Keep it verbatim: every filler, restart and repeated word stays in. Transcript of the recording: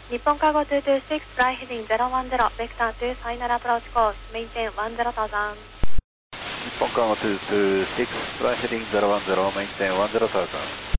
日本カーゴにーにーろく、fly heading ゼロいちゼロ、vector to final approach course, maintain いちゼロ thousand。 日本カーゴにーにーろく、fly heading ゼロいちゼロ、maintain いちゼロ thousand。